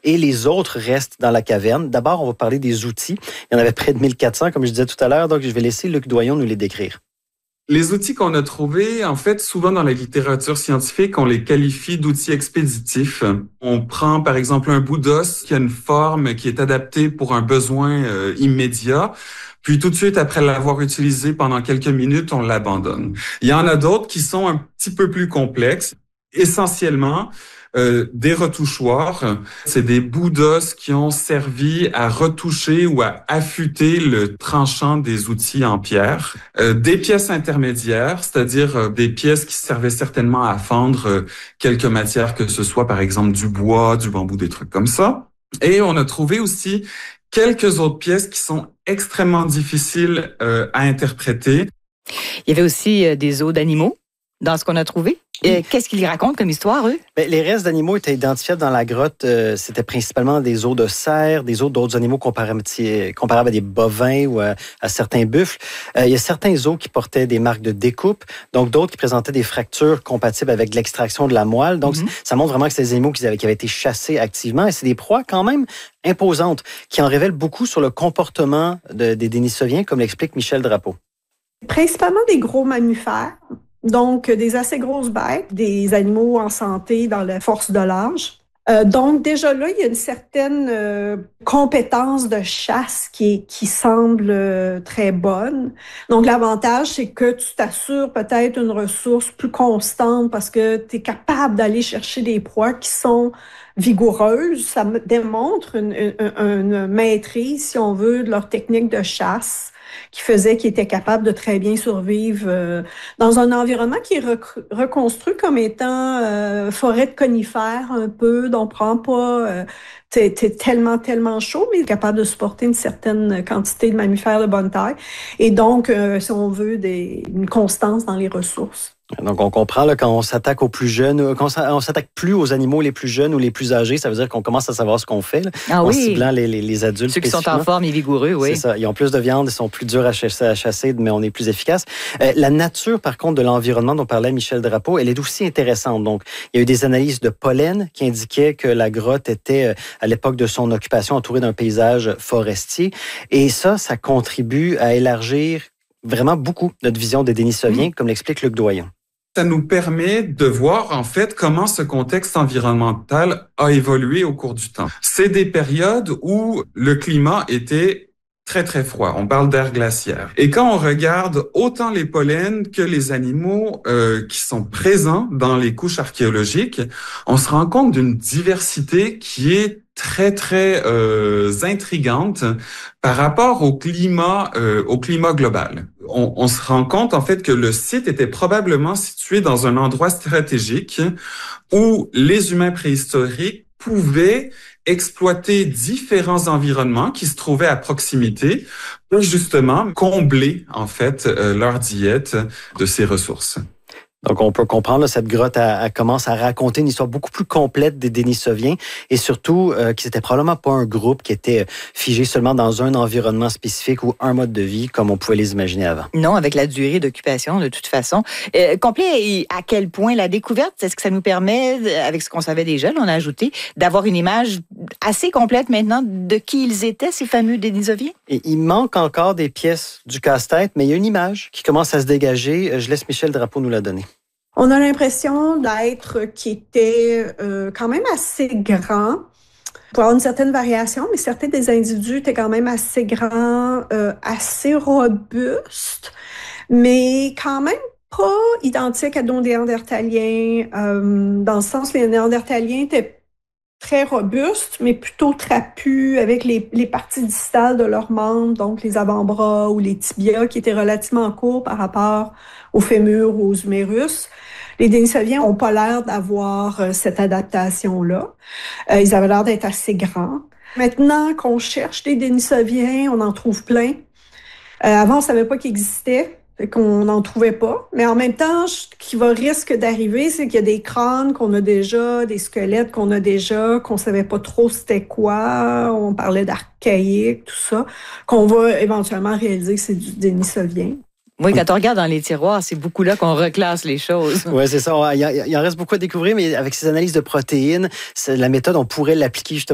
et les autres restent dans la caverne. D'abord, on va parler des outils. Il y en avait près de 1400, comme je disais tout à l'heure, donc je vais laisser Luc Doyon nous les décrire. Les outils qu'on a trouvés, en fait, souvent dans la littérature scientifique, on les qualifie d'outils expéditifs. On prend, par exemple, un bout d'os qui a une forme qui est adaptée pour un besoin immédiat. Puis tout de suite, après l'avoir utilisé pendant quelques minutes, on l'abandonne. Il y en a d'autres qui sont un petit peu plus complexes. Essentiellement, des retouchoirs, c'est des bouts d'os qui ont servi à retoucher ou à affûter le tranchant des outils en pierre. Des pièces intermédiaires, c'est-à-dire des pièces qui servaient certainement à fendre quelques matières, que ce soit par exemple du bois, du bambou, des trucs comme ça. Et on a trouvé aussi quelques autres pièces qui sont extrêmement difficiles à interpréter. Il y avait aussi des os d'animaux dans ce qu'on a trouvé. Qu'est-ce qu'ils racontent comme histoire, eux? Bien, les restes d'animaux étaient identifiables dans la grotte. C'était principalement des os de cerf, des os d'autres animaux comparables à des bovins ou à certains buffles. Il y a certains os qui portaient des marques de découpe, donc d'autres qui présentaient des fractures compatibles avec l'extraction de la moelle. Donc, ça montre vraiment que c'est des animaux qui avaient été chassés activement. Et c'est des proies quand même imposantes qui en révèlent beaucoup sur le comportement des Denisoviens, comme l'explique Michel Drapeau. Principalement des gros mammifères. Donc, des assez grosses bêtes, des animaux en santé dans la force de l'âge. Donc, déjà là, il y a une certaine compétence de chasse qui semble très bonne. Donc, l'avantage, c'est que tu t'assures peut-être une ressource plus constante parce que tu es capable d'aller chercher des proies qui sont vigoureuses. Ça démontre une maîtrise, si on veut, de leur technique de chasse, qui faisait qu'ils étaient capables de très bien survivre dans un environnement qui est reconstruit comme étant forêt de conifères un peu, donc prend pas t'es tellement chaud, mais capable de supporter une certaine quantité de mammifères de bonne taille. Et donc, si on veut, une constance dans les ressources. Donc, on comprend là, quand on s'attaque aux plus jeunes, quand on s'attaque plus aux animaux les plus jeunes ou les plus âgés, ça veut dire qu'on commence à savoir ce qu'on fait là, en ciblant les adultes. Ceux qui sont en forme et vigoureux, oui. C'est ça. Ils ont plus de viande, ils sont plus durs à chasser, mais on est plus efficace. La nature, par contre, de l'environnement dont parlait Michel Drapeau, elle est aussi intéressante. Donc, il y a eu des analyses de pollen qui indiquaient que la grotte était, à l'époque de son occupation, entourée d'un paysage forestier. Et ça contribue à élargir vraiment beaucoup notre vision des Denisoviens, comme l'explique Luc Doyon. Ça nous permet de voir, en fait, comment ce contexte environnemental a évolué au cours du temps. C'est des périodes où le climat était très, très froid. On parle d'ère glaciaire. Et quand on regarde autant les pollens que les animaux qui sont présents dans les couches archéologiques, on se rend compte d'une diversité qui est très, très intrigante par rapport au climat global. On se rend compte, en fait, que le site était probablement situé dans un endroit stratégique où les humains préhistoriques pouvaient exploiter différents environnements qui se trouvaient à proximité pour justement combler, en fait, leur diète de ces ressources. Donc, on peut comprendre, là, cette grotte commence à raconter une histoire beaucoup plus complète des Denisoviens et surtout que c'était probablement pas un groupe qui était figé seulement dans un environnement spécifique ou un mode de vie comme on pouvait les imaginer avant. Non, avec la durée d'occupation, de toute façon. Complet, et à quel point la découverte, est-ce que ça nous permet, avec ce qu'on savait déjà, là, on a ajouté, d'avoir une image assez complète maintenant de qui ils étaient, ces fameux Denisoviens? Et il manque encore des pièces du casse-tête, mais il y a une image qui commence à se dégager. Je laisse Michel Drapeau nous la donner. On a l'impression d'être qui était quand même assez grand. Il peut y avoir une certaine variation, mais certains des individus étaient quand même assez grands, assez robustes, mais quand même pas identiques à nos Néandertaliens, dans le sens que les Néandertaliens étaient très robustes, mais plutôt trapus avec les parties distales de leurs membres, donc les avant-bras ou les tibias qui étaient relativement courts par rapport aux fémurs ou aux humérus. Les Denisoviens n'ont pas l'air d'avoir cette adaptation-là. Ils avaient l'air d'être assez grands. Maintenant qu'on cherche des Denisoviens, on en trouve plein. Avant, on ne savait pas qu'ils existaient, fait qu'on n'en trouvait pas. Mais en même temps, ce qui risque d'arriver, c'est qu'il y a des crânes qu'on a déjà, des squelettes qu'on a déjà, qu'on ne savait pas trop c'était quoi. On parlait d'archaïque, tout ça, qu'on va éventuellement réaliser que c'est du Denisovien. Oui, quand on regarde dans les tiroirs, c'est beaucoup là qu'on reclasse les choses. Oui, c'est ça. Il en reste beaucoup à découvrir, mais avec ces analyses de protéines, la méthode, on pourrait l'appliquer justement